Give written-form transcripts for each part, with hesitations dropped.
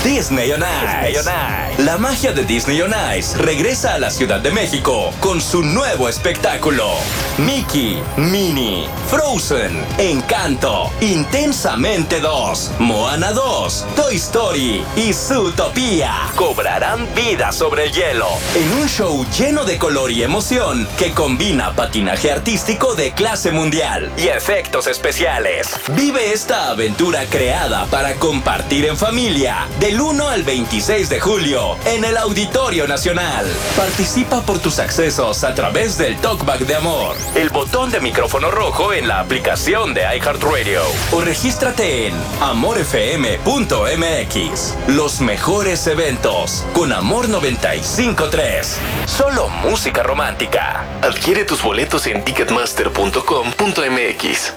Disney on Ice. La magia de Disney on Ice regresa a la Ciudad de México con su nuevo espectáculo. Mickey, Minnie, Frozen, Encanto, Intensamente 2, Moana 2, Toy Story y Zootopia cobrarán vida sobre el hielo en un show lleno de color y emoción que combina patinaje artístico de clase mundial y efectos especiales. Vive esta aventura creada para compartir en familia del 1 al 26 de julio en el Auditorio Nacional. Participa por tus accesos a través del Talkback de Amor, el botón de micrófono rojo en la aplicación de iHeartRadio o regístrate en amorfm.mx. Los mejores eventos con Amor 95.3. Solo música romántica. Adquiere tus boletos en ticketmaster.com.mx.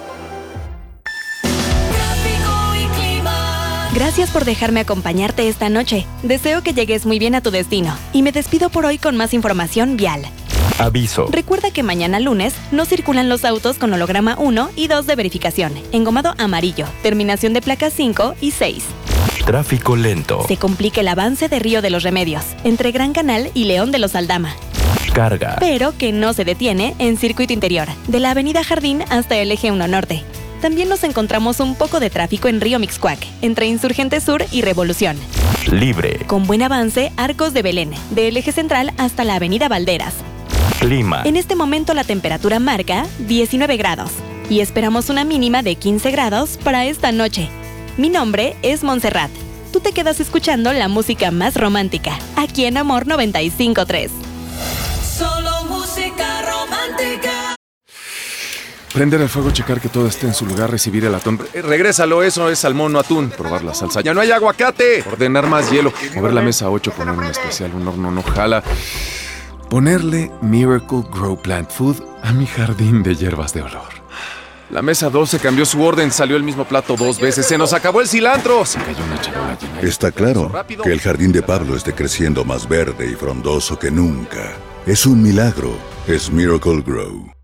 Gracias por dejarme acompañarte esta noche. Deseo que llegues muy bien a tu destino. Y me despido por hoy con más información vial. Aviso. Recuerda que mañana lunes no circulan los autos con holograma 1 y 2 de verificación, engomado amarillo, terminación de placas 5 y 6. Tráfico lento. Se complica el avance de Río de los Remedios, entre Gran Canal y León de los Aldama. Carga. Pero que no se detiene en circuito interior, de la avenida Jardín hasta el eje 1 Norte. También nos encontramos un poco de tráfico en Río Mixcoac, entre Insurgente Sur y Revolución. Libre. Con buen avance, Arcos de Belén, del eje central hasta la avenida Valderas. Clima. En este momento la temperatura marca 19 grados y esperamos una mínima de 15 grados para esta noche. Mi nombre es Montserrat. Tú te quedas escuchando la música más romántica, aquí en Amor 95.3. Solo música romántica. Prender el fuego, checar que todo esté en su lugar, recibir el atún. Regrésalo, eso es salmón, no atún. Probar la salsa. ¡Ya no hay aguacate! Ordenar más hielo. Mover la mesa 8, poner un especial, un horno no jala. Ponerle Miracle Grow Plant Food a mi jardín de hierbas de olor. La mesa 12 cambió su orden, salió el mismo plato 2 veces. ¡Se nos acabó el cilantro! Se cayó una charola llena. Está claro que el jardín de Pablo esté creciendo más verde y frondoso que nunca. Es un milagro. Es Miracle Grow.